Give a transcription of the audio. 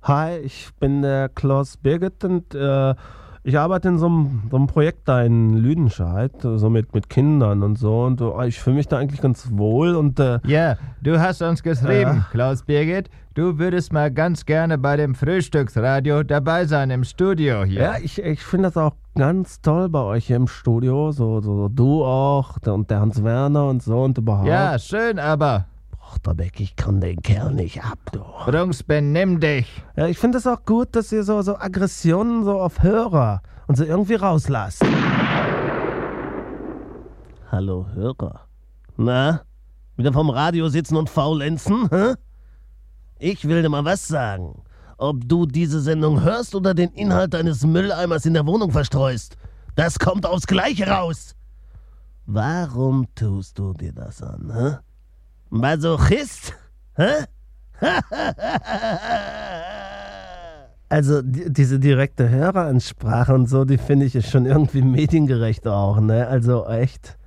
Hi, ich bin der Klaus Birgit und ich arbeite in so einem Projekt da in Lüdenscheid, so mit Kindern und so. Und ich fühle mich da eigentlich ganz wohl und Ja, du hast uns geschrieben, Ja. Klaus Birgit, du würdest mal ganz gerne bei dem Frühstücksradio dabei sein im Studio hier. ja, ich finde das auch ganz toll bei euch hier im Studio. So du auch und der Hans Werner und so und überhaupt. Ja, schön, aber Achterbeck, ich kann den Kerl nicht ab, du. Brunks, benimm dich. Ja, ich finde es auch gut, dass ihr so Aggressionen so auf Hörer und so irgendwie rauslasst. Hallo Hörer. Na? Wieder vom Radio sitzen und faulenzen, hä? Ich will dir mal was sagen. Ob du diese Sendung hörst oder den Inhalt deines Mülleimers in der Wohnung verstreust, das kommt aufs Gleiche raus. Warum tust du dir das an, hä? Masochist? Hä? Also diese direkte Höreransprache und so, die finde ich ist schon irgendwie mediengerecht auch, ne? Also echt.